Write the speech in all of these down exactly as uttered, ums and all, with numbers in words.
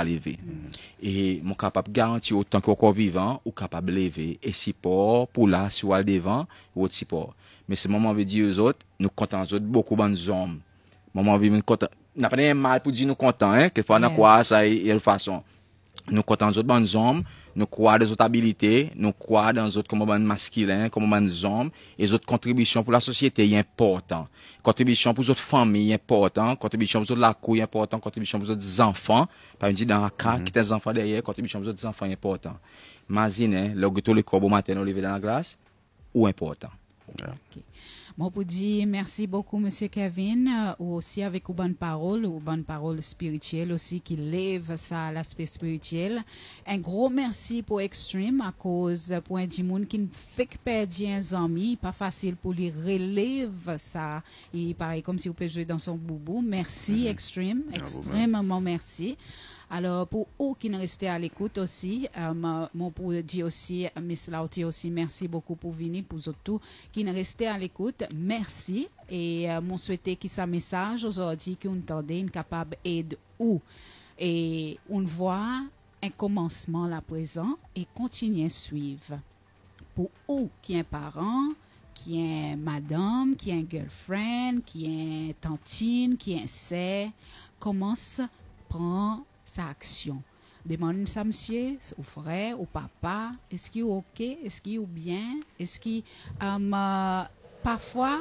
lever. Et mon capable garantir autant que encore vivant ou capable lever et support pour là si ou devant ou autre support. Mais ce moment veut dire aux autres, nous comptons aux autres beaucoup bonnes hommes. Moment veut nous content. N'a pas de mal pour dire nous contents hein, que fois dans quoi ça et de façon. Nous comptons aux autres bonnes hommes, nous croyons dans les autres habilités, nous croyons dans les autres comme bonnes masculins, comme bonnes hommes et les autres contributions pour la société est important. Contribution pour les autres familles est important, contribution pour les autres la cour est important, contribution pour les autres enfants, par exemple dans la cas qui des enfants derrière, contribution pour les autres enfants est important. Imaginez, le retour le corps au matin nous lever dans la glace ou important. Okay. Bon, pour dire merci beaucoup, Monsieur Kevin, euh, ou aussi avec une bonne parole, ou bonne parole spirituelle aussi, qui lève ça à l'aspect spirituel. Un gros merci pour Extreme, à cause pour un monde qui ne fait que perdre un ami, pas facile pour lui relève ça. Et pareil, comme si vous pouvez jouer dans son boubou. Merci, mm-hmm. Extreme, extrêmement merci. Alors, pour eux qui nous restent à l'écoute aussi, euh, mon pour dire aussi, Miss Lauti aussi, merci beaucoup pour venir, pour tout qui nous restent à l'écoute, merci. Et euh, mon souhaité qui sa message aujourd'hui, qu'on entendait, une capable aide ou. Et on voit un commencement là présent et continue à suivre. Pour eux qui est parent, qui est madame, qui est girlfriend, qui est tantine, qui est sœur, commence à prendre sa action. Demande ça, monsieur, au frère, au papa, est-ce qu'il est OK, est-ce qu'il est bien, est-ce qu'il um, uh, parfois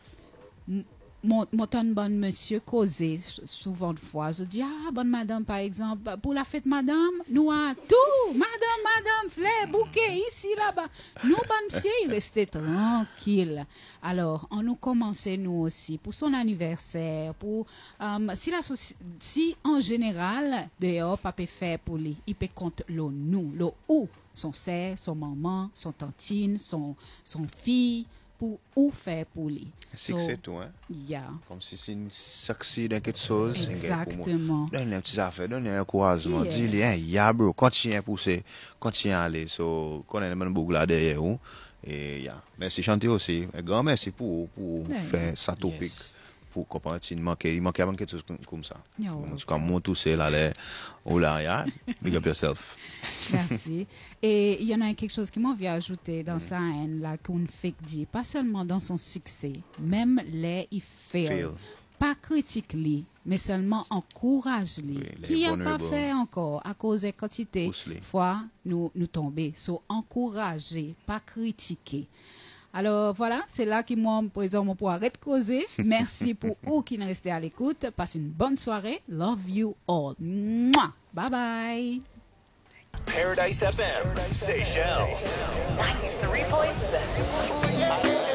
mon mon bonne monsieur causé souvent de fois je dis ah bonne madame par exemple pour la fête madame nous a tout madame madame fleur bouquet ici là-bas nous bonne monsieur il restait tranquille. Alors on nous commençait nous aussi pour son anniversaire pour um, si la si en général dehors pas peut faire pour lui il peut compte le nous le ou son sœur son maman son tantine son son fille pour ou faire pour lui. C'est so, c'est tout, hein? Yeah. Comme si c'est une succès dans quelque chose. Exactement. Donne un petit affaire, donne un encouragement. Yes. Dis-lui, hein, yeah, bro, continue à pousser, continue à aller. So, qu'on ait un bon là derrière vous. Et, yeah. Merci, chanter aussi. Un grand merci pour, pour yeah, faire yeah. ça topic. Yes. Pour comprendre, il manquait, il manquait quelque chose comme ça. No, en tout cas, moi, tout seul, là, oh là, yeah, big up yourself. Merci. Et il y en a quelque chose qui m'a vient ajouter dans mm. sa haine, là, qu'on fait dire, pas seulement dans son succès, même les il fail. fail. Pas critique-lui, mais seulement encourage-lui. Oui, qui n'a pas fait encore, à cause de quantité, fois, nous, nous tomber. So, encourager, pas critiquer. Alors voilà, c'est là que moi, présent, mon pour arrêter de causer. Merci pour vous qui nous restez à l'écoute. Passez une bonne soirée. Love you all. Mouah. Bye bye. Paradise F M, Seychelles. ninety-three point six.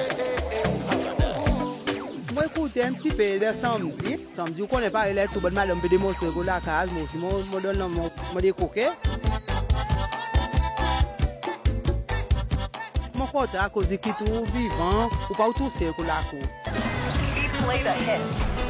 Moi, écoutez un petit peu de samedi. Samedi, on connaît pas, il est tout bon mal, on peut démontrer que la case, mais si moi, je donne mon décoquet. Mon côté à cause qui tout vivant ou pas tout c'est pour la cour. He played a hit.